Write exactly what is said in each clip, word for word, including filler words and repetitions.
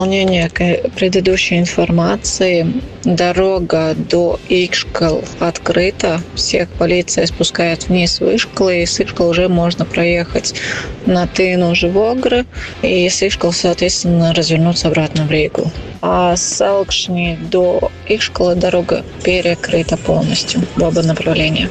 Дополнение к предыдущей информации. Дорога до Икшкал открыта. Всех полиция спускает вниз в Икшкал, и с Икшкал уже можно проехать на Тыну Живогры, и с Икшкал, соответственно, развернуться обратно в Ригу. А с Алкшни до Икшкала дорога перекрыта полностью в оба направления.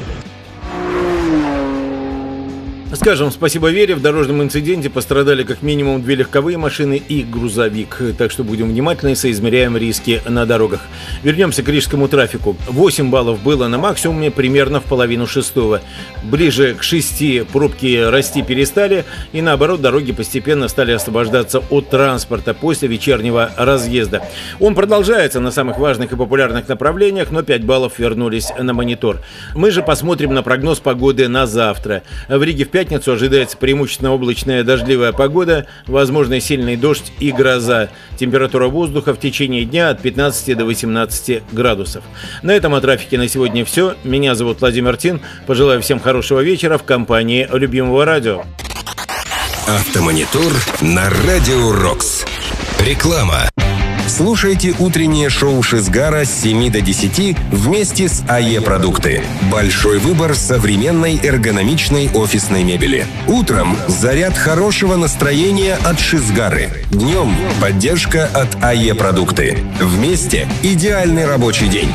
Скажем спасибо Вере, в дорожном инциденте пострадали как минимум две легковые машины и грузовик. Так что будем внимательны и соизмеряем риски на дорогах. Вернемся к рижскому трафику. восемь баллов было на максимуме, примерно в половину шестого. Ближе к шести пробки расти перестали, и наоборот, дороги постепенно стали освобождаться от транспорта после вечернего разъезда. Он продолжается на самых важных и популярных направлениях, но пять баллов вернулись на монитор. Мы же посмотрим на прогноз погоды на завтра. В Риге в пятницу В пятницу ожидается преимущественно облачная дождливая погода, возможный сильный дождь и гроза. Температура воздуха в течение дня от пятнадцати до восемнадцати градусов. На этом о трафике на сегодня все. Меня зовут Владимир Тин. Пожелаю всем хорошего вечера в компании любимого радио. Автомонитор на Радио Рокс. Реклама. Слушайте утреннее шоу Шизгара с семи до десяти вместе с АЕ Продукты. Большой выбор современной эргономичной офисной мебели. Утром заряд хорошего настроения от Шизгары. Днем поддержка от АЕ Продукты. Вместе идеальный рабочий день.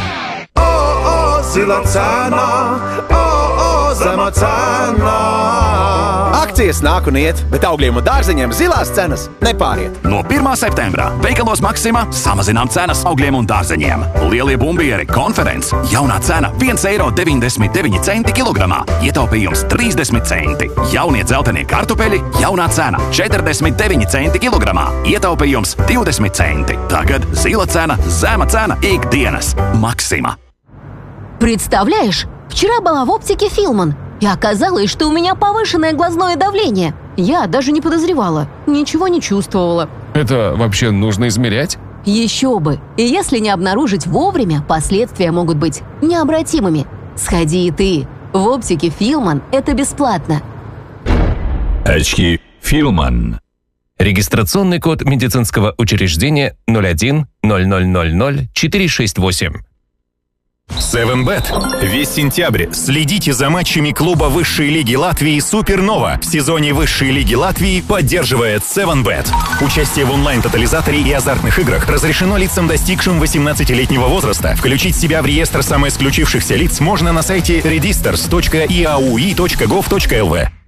Akcijas nāk un iet, bet augļiem un dārzeņiem zilās cenas nepāriet. No pirmā septembra veikalos Maxima samazinām cenas augļiem un dārzeņiem. Lielie bumbieri, konferences, jaunā cena viens eiro deviņdesmit deviņi centi kilogramā, ietaupījums trīsdesmit centi. Jaunie dzeltenie kartupeļi, jaunā cena četrdesmit deviņi centi kilogramā, ietaupījums divdesmit centi. Tagad zila cena, zema cena ikdienas. Maxima. Представляешь, вчера была в оптике Филман, и оказалось, что у меня повышенное глазное давление. Я даже не подозревала, ничего не чувствовала. Это вообще нужно измерять? Еще бы! И если не обнаружить вовремя, последствия могут быть необратимыми. Сходи и ты. В оптике Филман это бесплатно. Очки Филман. Регистрационный код медицинского учреждения ноль один ноль ноль ноль ноль четыре шесть восемь. севен бет. Весь сентябрь следите за матчами клуба высшей лиги Латвии «Супернова» в сезоне высшей лиги Латвии поддерживает севен бет. Участие в онлайн-тотализаторе и азартных играх разрешено лицам, достигшим восемнадцатилетнего возраста. Включить себя в реестр самоисключившихся лиц можно на сайте redisters точка и эй ю и точка гов точка эл ви.